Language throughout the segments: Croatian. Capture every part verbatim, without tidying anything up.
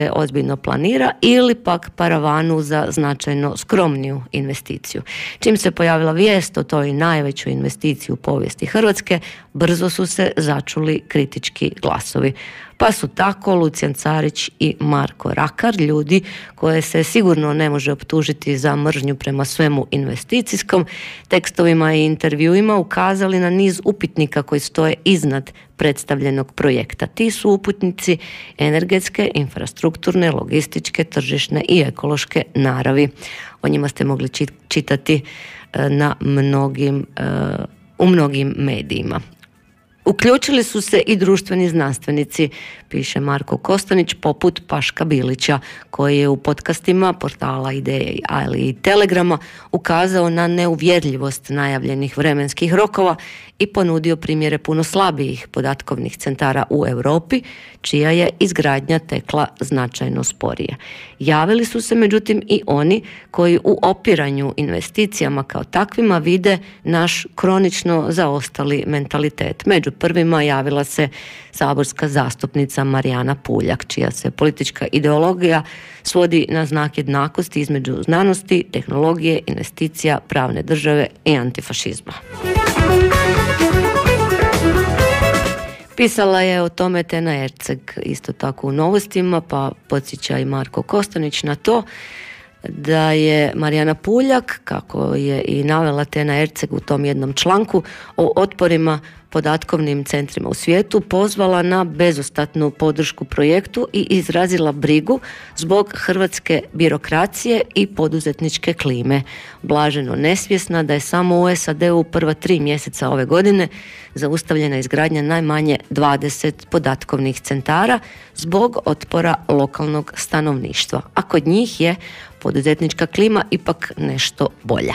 ozbiljno planira ili pak paravanu za značajno skromniju investiciju. Čim se pojavila vijest o toj najvećoj investiciji u povijesti Hrvatske, brzo su se začuli kritički glasovi. Pa su tako Lucijan Carić i Marko Rakar, ljudi koje se sigurno ne može optužiti za mržnju prema svemu investicijskom, tekstovima i intervjuima ukazali na niz upitnika koji stoje iznad predstavljenog projekta. Ti su upitnici energetske, infrastrukturne, logističke, tržišne i ekološke naravi. O njima ste mogli čitati na mnogim, u mnogim medijima. Uključili su se i društveni znanstvenici, piše Marko Kostanić, poput Paška Bilića, koji je u podcastima portala Ideje, ali i Telegrama ukazao na neuvjerljivost najavljenih vremenskih rokova i ponudio primjere puno slabijih podatkovnih centara u Europi, čija je izgradnja tekla značajno sporije. Javili su se međutim i oni koji u opiranju investicijama kao takvima vide naš kronično zaostali mentalitet. Među prvima javila se saborska zastupnica Marijana Puljak, čija se politička ideologija svodi na znak jednakosti između znanosti, tehnologije, investicija, pravne države i antifašizma. Pisala je o tome Tena Erceg isto tako u Novostima, pa podsjeća i Marko Kostanić na to da je Marijana Puljak, kako je i navela Tena Erceg u tom jednom članku o otporima podatkovnim centrima u svijetu, pozvala na bezostatnu podršku projektu i izrazila brigu zbog hrvatske birokracije i poduzetničke klime. Blaženo nesvjesna da je samo u S A D-u prva tri mjeseca ove godine zaustavljena izgradnja najmanje dvadeset podatkovnih centara zbog otpora lokalnog stanovništva, a kod njih je poduzetnička klima ipak nešto bolja.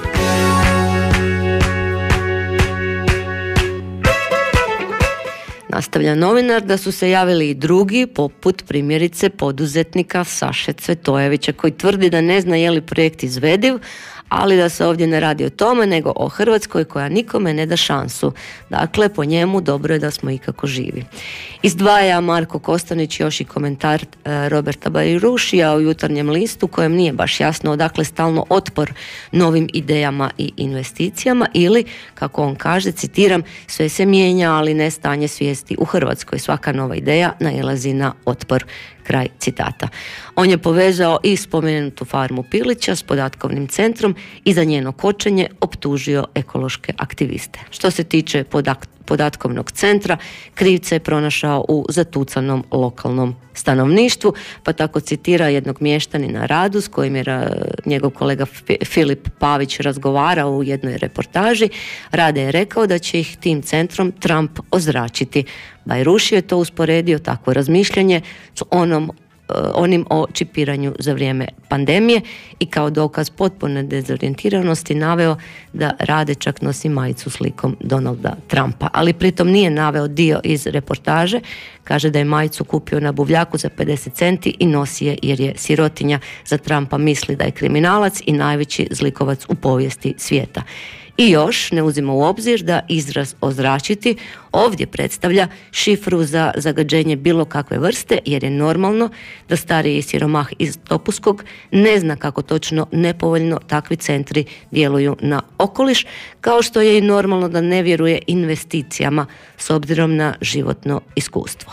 Nastavlja novinar da su se javili i drugi, poput primjerice poduzetnika Saše Cvetojevića, koji tvrdi da ne zna je li projekt izvediv, ali da se ovdje ne radi o tome, nego o Hrvatskoj koja nikome ne da šansu. Dakle, po njemu dobro je da smo ikako živi. Izdvaja Marko Kostanić još i komentar e, Roberta Bajrušija u Jutarnjem listu, kojem nije baš jasno odakle stalno otpor novim idejama i investicijama ili, kako on kaže, citiram, sve se mijenja, ali ne stanje svijesti u Hrvatskoj. Svaka nova ideja nailazi na otpor. Kraj citata. On je povezao i spomenutu farmu Pilića s podatkovnim centrom i za njeno kočenje optužio ekološke aktiviste. Što se tiče podak- podatkovnog centra, krivce je pronašao u zatucanom lokalnom stanovništvu, pa tako citira jednog mještanina Radu s kojim je ra, njegov kolega F- Filip Pavić razgovarao u jednoj reportaži. Rade je rekao da će ih tim centrom Trump ozračiti. Bajruši je to usporedio, takvo razmišljanje, s onom onim o čipiranju za vrijeme pandemije i kao dokaz potpune dezorijentiranosti naveo da Rade čak nosi majicu s likom Donalda Trumpa, ali pritom nije naveo dio iz reportaže. Kaže da je majicu kupio na buvljaku za pedeset centi i nosi je jer je sirotinja, za Trumpa misli da je kriminalac i najveći zlikovac u povijesti svijeta. I još ne uzima u obzir da izraz ozračiti ovdje predstavlja šifru za zagađenje bilo kakve vrste, jer je normalno da stariji siromah iz Topuskog ne zna kako točno nepovoljno takvi centri djeluju na okoliš, kao što je i normalno da ne vjeruje investicijama s obzirom na životno iskustvo.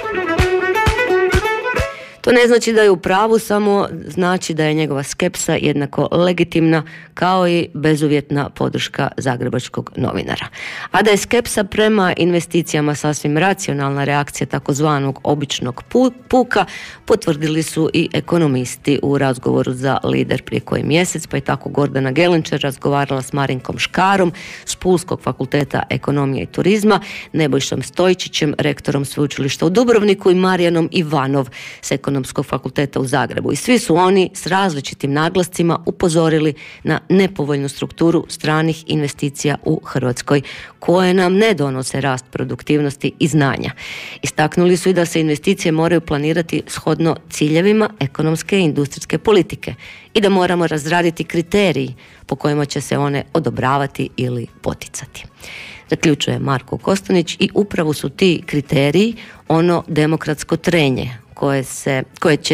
To ne znači da je u pravu, samo znači da je njegova skepsa jednako legitimna kao i bezuvjetna podrška zagrebačkog novinara. A da je skepsa prema investicijama sasvim racionalna reakcija takozvanog običnog puka, potvrdili su i ekonomisti u razgovoru za Lider prije koji mjesec, pa je tako Gordana Gelenčer razgovarala s Marinkom Škarom s Pulskog fakulteta ekonomije i turizma, Nebojšom Stojčićem, rektorom sveučilišta u Dubrovniku i Marijanom Ivanov s Ekonomskog fakulteta u Zagrebu. I svi su oni s različitim naglascima upozorili na nepovoljnu strukturu stranih investicija u Hrvatskoj, koje nam ne donose rast produktivnosti i znanja. Istaknuli su i da se investicije moraju planirati shodno ciljevima ekonomske i industrijske politike i da moramo razraditi kriteriji po kojima će se one odobravati ili poticati. Zaključuje Marko Kostanić i upravo su ti kriteriji ono demokratsko trenje koje, se, koje će